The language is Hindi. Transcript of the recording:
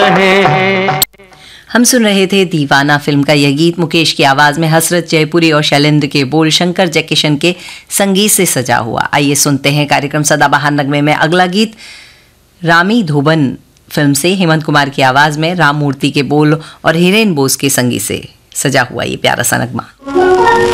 हम सुन रहे थे दीवाना फिल्म का यह गीत मुकेश की आवाज में हसरत जयपुरी और शैलेंद्र के बोल शंकर जयकिशन के संगीत से सजा हुआ। आइए सुनते हैं कार्यक्रम सदाबहार नगमे में अगला गीत। रामी धोबन फिल्म से हेमंत कुमार की आवाज में राम मूर्ति के बोल और हिरेन बोस के संगीत से सजा हुआ ये प्यारा सा नगमा।